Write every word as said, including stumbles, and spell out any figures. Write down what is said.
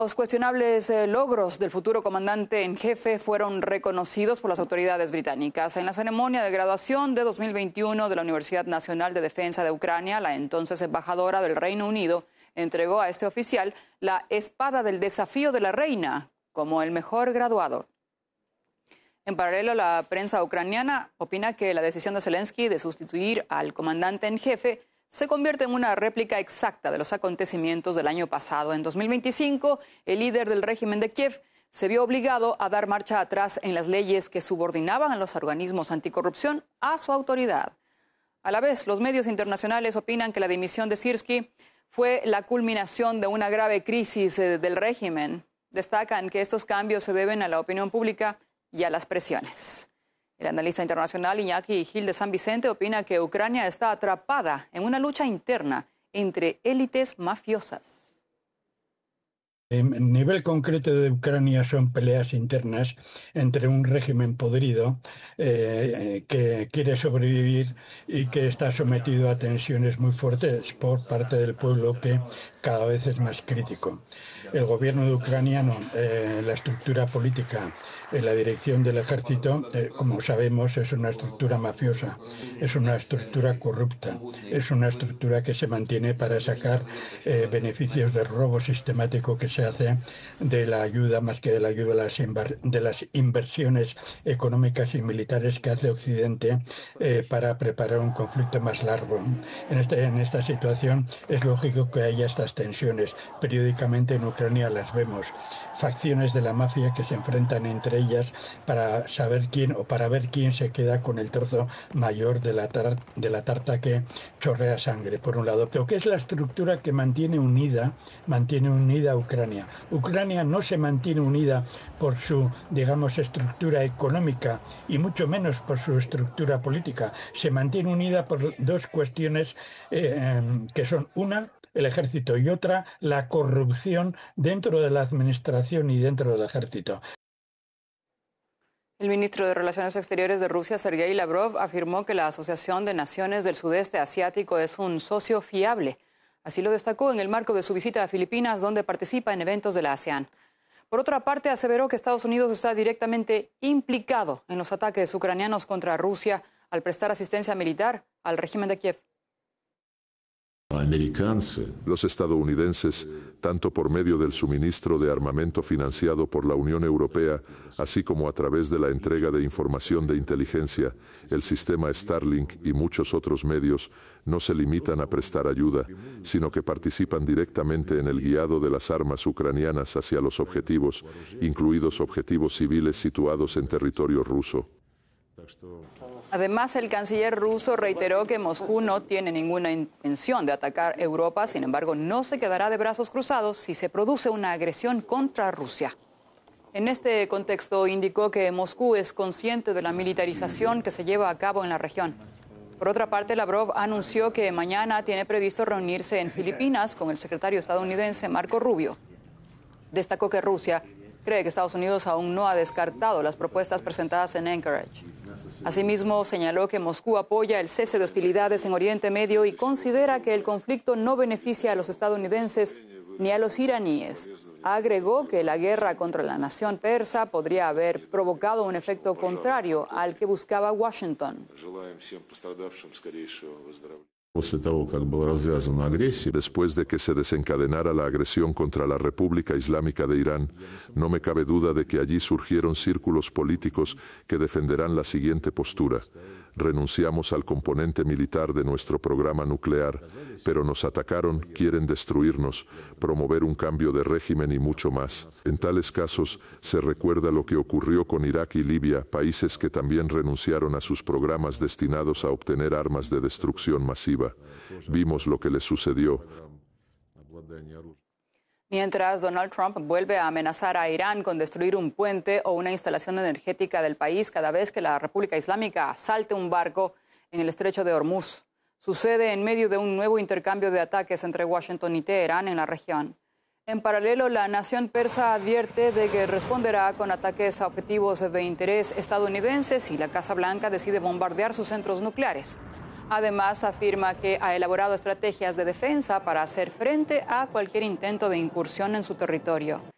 Los cuestionables eh, logros del futuro comandante en jefe fueron reconocidos por las autoridades británicas. En la ceremonia de graduación de dos mil veintiuno de la Universidad Nacional de Defensa de Ucrania, la entonces embajadora del Reino Unido entregó a este oficial la Espada del Desafío de la Reina como el mejor graduado. En paralelo, la prensa ucraniana opina que la decisión de Zelensky de sustituir al comandante en jefe se convierte en una réplica exacta de los acontecimientos del año pasado. En dos mil veinticinco, el líder del régimen de Kiev se vio obligado a dar marcha atrás en las leyes que subordinaban a los organismos anticorrupción a su autoridad. A la vez, los medios internacionales opinan que la dimisión de Syrskyi fue la culminación de una grave crisis del régimen. Destacan que estos cambios se deben a la opinión pública y a las presiones. El analista internacional Iñaki Gil de San Vicente opina que Ucrania está atrapada en una lucha interna entre élites mafiosas. El nivel concreto de Ucrania son peleas internas entre un régimen podrido eh, que quiere sobrevivir y que está sometido a tensiones muy fuertes por parte del pueblo, que cada vez es más crítico. El gobierno de ucraniano, eh, la estructura política, eh, la dirección del ejército, eh, como sabemos, es una estructura mafiosa, es una estructura corrupta, es una estructura que se mantiene para sacar eh, beneficios del robo sistemático que se hace de la ayuda, más que de la ayuda, de las, inver de las inversiones económicas y militares que hace Occidente eh, para preparar un conflicto más largo. En, este, en esta situación es lógico que haya estas tensiones. Periódicamente en Ucrania las vemos. Facciones de la mafia que se enfrentan entre ellas para saber quién o para ver quién se queda con el trozo mayor de la, tar de la tarta que chorrea sangre, por un lado. Pero ¿qué es la estructura que mantiene unida, mantiene unida a Ucrania? Ucrania no se mantiene unida por su, digamos, estructura económica y mucho menos por su estructura política. Se mantiene unida por dos cuestiones eh, que son: una, el ejército, y otra, la corrupción dentro de la administración y dentro del ejército. El ministro de Relaciones Exteriores de Rusia, Sergei Lavrov, afirmó que la Asociación de Naciones del Sudeste Asiático es un socio fiable. Así lo destacó en el marco de su visita a Filipinas, donde participa en eventos de la ASEAN. Por otra parte, aseveró que Estados Unidos está directamente implicado en los ataques ucranianos contra Rusia al prestar asistencia militar al régimen de Kiev. Los estadounidenses, tanto por medio del suministro de armamento financiado por la Unión Europea, así como a través de la entrega de información de inteligencia, el sistema Starlink y muchos otros medios, no se limitan a prestar ayuda, sino que participan directamente en el guiado de las armas ucranianas hacia los objetivos, incluidos objetivos civiles situados en territorio ruso. Además, el canciller ruso reiteró que Moscú no tiene ninguna intención de atacar Europa, sin embargo, no se quedará de brazos cruzados si se produce una agresión contra Rusia. En este contexto, indicó que Moscú es consciente de la militarización que se lleva a cabo en la región. Por otra parte, Lavrov anunció que mañana tiene previsto reunirse en Filipinas con el secretario estadounidense Marco Rubio. Destacó que Rusia cree que Estados Unidos aún no ha descartado las propuestas presentadas en Anchorage. Asimismo, señaló que Moscú apoya el cese de hostilidades en Oriente Medio y considera que el conflicto no beneficia a los estadounidenses ni a los iraníes. Agregó que la guerra contra la nación persa podría haber provocado un efecto contrario al que buscaba Washington. Después de que se desencadenara la agresión contra la República Islámica de Irán, no me cabe duda de que allí surgieron círculos políticos que defenderán la siguiente postura: renunciamos al componente militar de nuestro programa nuclear, pero nos atacaron, quieren destruirnos, promover un cambio de régimen y mucho más. En tales casos, se recuerda lo que ocurrió con Irak y Libia, países que también renunciaron a sus programas destinados a obtener armas de destrucción masiva. Vimos lo que les sucedió. Mientras, Donald Trump vuelve a amenazar a Irán con destruir un puente o una instalación energética del país cada vez que la República Islámica asalte un barco en el estrecho de Hormuz. Sucede en medio de un nuevo intercambio de ataques entre Washington y Teherán en la región. En paralelo, la nación persa advierte de que responderá con ataques a objetivos de interés estadounidenses si la Casa Blanca decide bombardear sus centros nucleares. Además, afirma que ha elaborado estrategias de defensa para hacer frente a cualquier intento de incursión en su territorio.